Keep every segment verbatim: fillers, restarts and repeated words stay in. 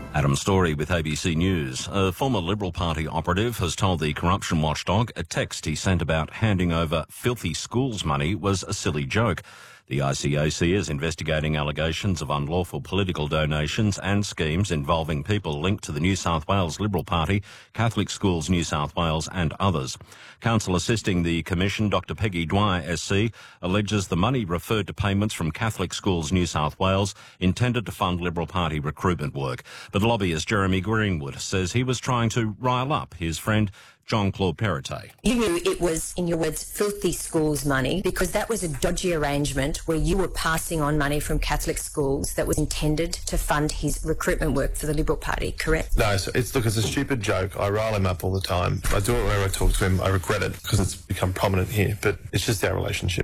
Adam Story with A B C News. A former Liberal Party operative has told the corruption watchdog a text he sent about handing over filthy schools money was a silly joke. The I C A C is investigating allegations of unlawful political donations and schemes involving people linked to the New South Wales Liberal Party, Catholic Schools New South Wales and others. Counsel assisting the Commission, Doctor Peggy Dwyer S C, alleges the money referred to payments from Catholic Schools New South Wales intended to fund Liberal Party recruitment work. But lobbyist Jeremy Greenwood says he was trying to rile up his friend Jean-Claude Perrottet. You knew it was, in your words, filthy schools money because that was a dodgy arrangement where you were passing on money from Catholic schools that was intended to fund his recruitment work for the Liberal Party, correct? No, so it's, look, it's a stupid joke. I rile him up all the time. I do it whenever I talk to him. I regret it because it's become prominent here, but it's just our relationship.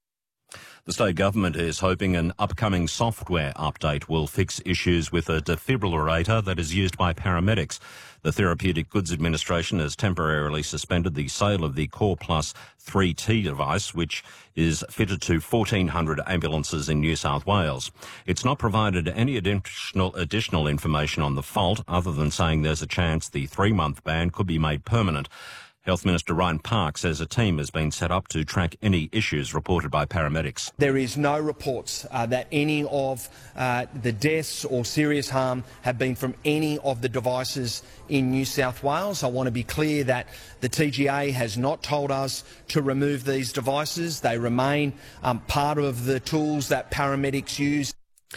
The state government is hoping an upcoming software update will fix issues with a defibrillator that is used by paramedics. The Therapeutic Goods Administration has temporarily suspended the sale of the Core Plus three T device, which is fitted to fourteen hundred ambulances in New South Wales. It's not provided any additional, additional information on the fault, other than saying there's a chance the three-month ban could be made permanent. Health Minister Ryan Park says a team has been set up to track any issues reported by paramedics. There is no reports uh, that any of uh, the deaths or serious harm have been from any of the devices in New South Wales. I want to be clear that the T G A has not told us to remove these devices. They remain um, part of the tools that paramedics use.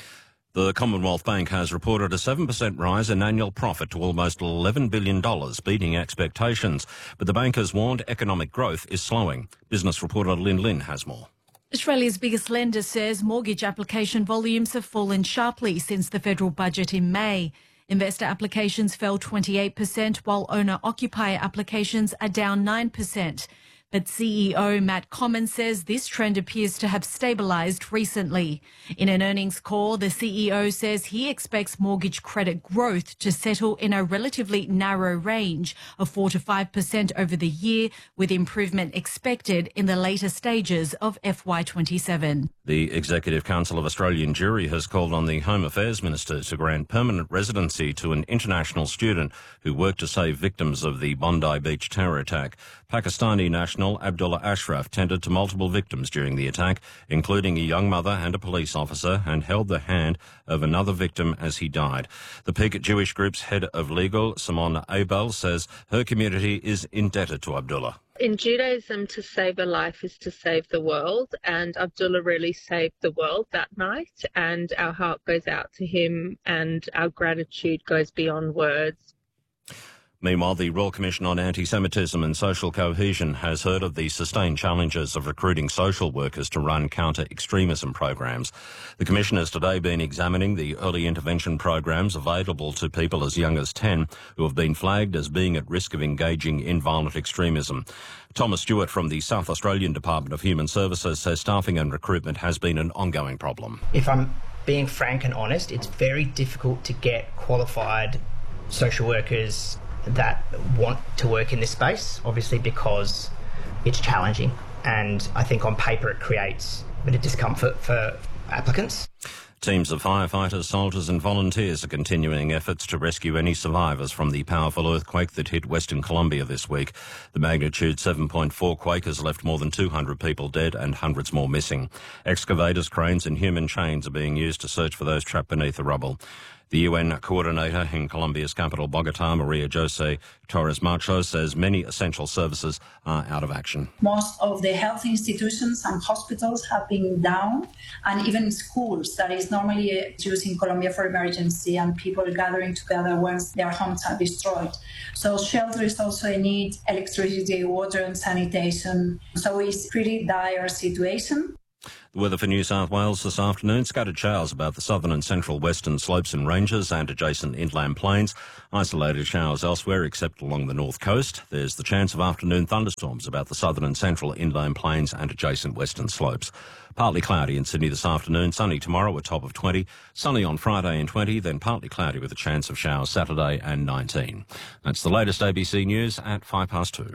The Commonwealth Bank has reported a seven percent rise in annual profit to almost eleven billion dollars, beating expectations. But the bank has warned economic growth is slowing. Business reporter Lynn Lynn has more. Australia's biggest lender says mortgage application volumes have fallen sharply since the federal budget in May. Investor applications fell twenty-eight percent, while owner-occupier applications are down nine percent. But C E O Matt Comyn says this trend appears to have stabilised recently. In an earnings call, the C E O says he expects mortgage credit growth to settle in a relatively narrow range of four to five percent over the year, with improvement expected in the later stages of F Y twenty-seven. The Executive Council of Australian Jewry has called on the Home Affairs Minister to grant permanent residency to an international student who worked to save victims of the Bondi Beach terror attack. Pakistani national Abdullah Ashraf tended to multiple victims during the attack, including a young mother and a police officer, and held the hand of another victim as he died. The Peak Jewish Group's head of legal, Simone Abel, says her community is indebted to Abdullah. In Judaism, to save a life is to save the world, and Abdullah really saved the world that night, and our heart goes out to him and our gratitude goes beyond words. Meanwhile, the Royal Commission on Anti-Semitism and Social Cohesion has heard of the sustained challenges of recruiting social workers to run counter-extremism programs. The Commission has today been examining the early intervention programs available to people as young as ten who have been flagged as being at risk of engaging in violent extremism. Thomas Stewart from the South Australian Department of Human Services says staffing and recruitment has been an ongoing problem. If I'm being frank and honest, it's very difficult to get qualified social workers that want to work in this space, obviously because it's challenging, and I think on paper it creates a bit of discomfort for applicants. Teams of firefighters, soldiers and volunteers are continuing efforts to rescue any survivors from the powerful earthquake that hit Western Colombia this week. The magnitude seven point four quake has left more than two hundred people dead and hundreds more missing. Excavators, cranes and human chains are being used to search for those trapped beneath the rubble. The U N coordinator in Colombia's capital, Bogota, Maria Jose Torres Macho, says many essential services are out of action. Most of the health institutions and hospitals have been down, and even schools that is normally used in Colombia for emergency, and people gathering together once their homes are destroyed. So shelters also need electricity, water and sanitation. So it's a pretty dire situation. The weather for New South Wales this afternoon: scattered showers about the southern and central western slopes and ranges and adjacent inland plains. Isolated showers elsewhere except along the north coast. There's the chance of afternoon thunderstorms about the southern and central inland plains and adjacent western slopes. Partly cloudy in Sydney this afternoon, sunny tomorrow, a top of twenty, sunny on Friday and twenty, then partly cloudy with a chance of showers Saturday and nineteen. That's the latest A B C News at five past two.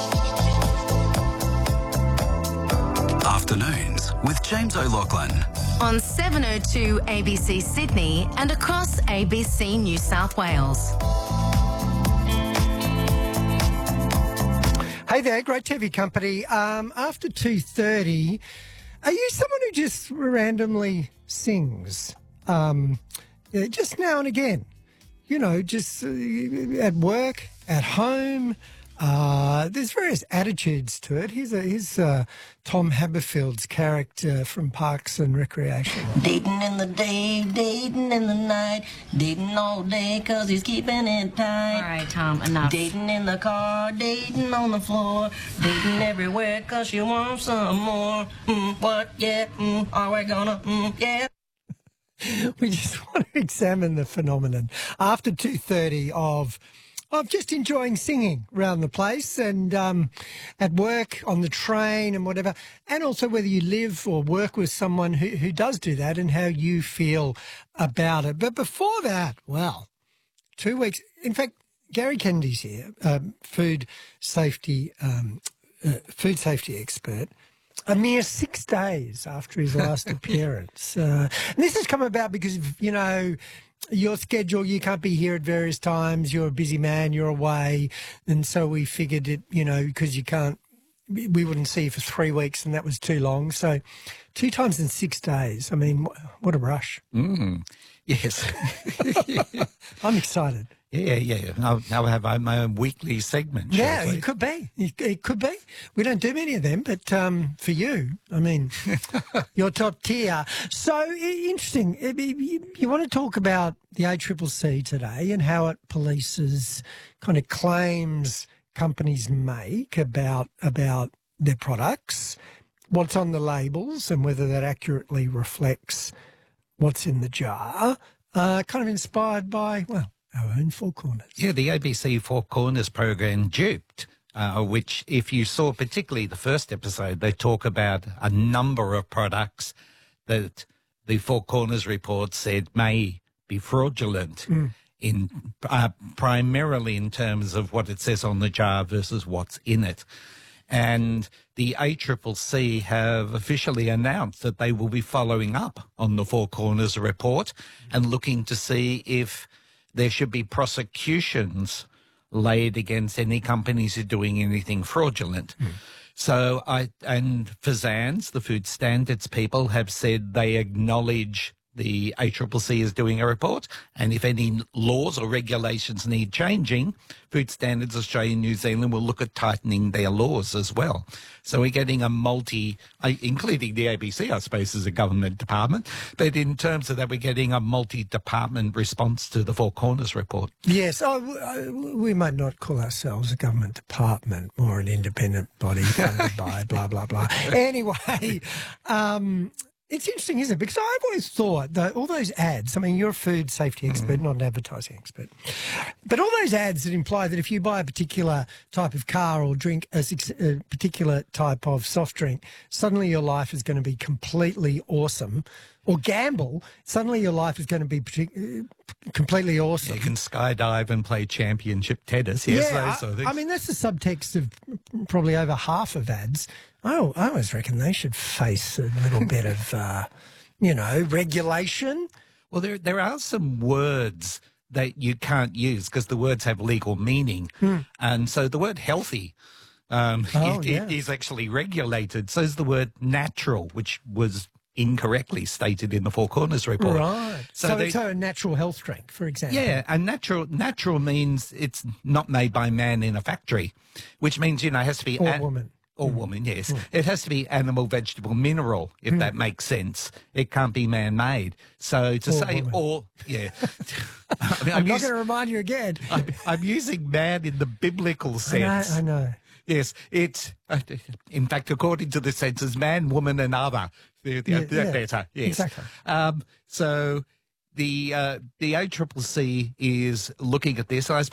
Afternoons with James O'Loughlin. on seven oh two A B C Sydney and across A B C New South Wales. Hey there, great to have your company. Um, after two thirty, are you someone who just randomly sings? Um, yeah, just now and again, you know, just uh, at work, at home. Uh, there's various attitudes to it. Here's, a, here's uh, Tom Haberfield's character from Parks and Recreation. Dating in the day, dating in the night, dating all day cause he's keeping it tight. All right, Tom, enough. Dating in the car, dating on the floor, dating everywhere cause she wants some more. Mm, what, yeah, mm, are we gonna, mm, yeah. We just want to examine the phenomenon after two thirty of... I'm just enjoying singing around the place and um, at work, on the train and whatever, and also whether you live or work with someone who, who does do that and how you feel about it. But before that, well, two weeks. In fact, Gary Kennedy's here, um, food safety um, uh, food safety expert. A mere six days after his last appearance. Uh, and this has come about because, of, you know, your schedule, you can't be here at various times, you're a busy man, you're away, and so we figured it, you know, because you can't, we wouldn't see you for three weeks and that was too long. So two times in six days, I mean, what a rush. Mm, yes. I'm excited. Yeah, yeah. Now, now I have my own weekly segment. Yeah, shortly. it could be. It, it could be. We don't do many of them, but um, for you, I mean, you're top tier. So interesting. You, you want to talk about the A C C C today and how it polices kind of claims companies make about about their products, what's on the labels, and whether that accurately reflects what's in the jar. Uh, kind of inspired by, well, our own Four Corners. Yeah, the A B C Four Corners program, Duped, uh, which if you saw particularly the first episode, they talk about a number of products that the Four Corners report said may be fraudulent, mm. in uh, primarily in terms of what it says on the jar versus what's in it. And the A C C C have officially announced that they will be following up on the Four Corners report and looking to see if there should be prosecutions laid against any companies who are doing anything fraudulent. Mm. So I, and Fazan's, the food standards people, have said they acknowledge the A C C C is doing a report, and if any laws or regulations need changing, Food Standards Australia and New Zealand will look at tightening their laws as well. So we're getting a multi, including the A B C, I suppose, as a government department, but in terms of that, we're getting a multi-department response to the Four Corners report. Yes, oh, we might not call ourselves a government department, more an independent body funded by blah, blah, blah. Anyway, um... it's interesting, isn't it? Because I've always thought that all those ads, I mean, you're a food safety expert, mm. not an advertising expert, but all those ads that imply that if you buy a particular type of car or drink a, a particular type of soft drink, suddenly your life is going to be completely awesome. Or gamble, suddenly your life is going to be partic- completely awesome. You can skydive and play championship tennis. Yes, yeah, those sort of things. I mean, that's the subtext of probably over half of ads. Oh, I always reckon they should face a little bit of, uh, you know, regulation. Well, there there are some words that you can't use because the words have legal meaning. Hmm. And so the word healthy um, oh, it, yeah. it is actually regulated. So is the word natural, which was incorrectly stated in the Four Corners report. Right. So, so they, it's a natural health drink, for example. Yeah, and natural natural means it's not made by man in a factory, which means, you know, it has to be... Or a- woman. Or woman, yes. Mm. It has to be animal, vegetable, mineral, if mm. that makes sense. It can't be man-made. So to or say woman. all... Yeah. I mean, I'm, I'm not going to remind you again. I'm, I'm using man in the biblical sense. I know. I know. Yes, it's, uh, in fact, according to the census, man, woman and other. They're, they're, yeah, they're yeah. better, yes. Exactly. Um, so the, uh, the A C C C is looking at this. I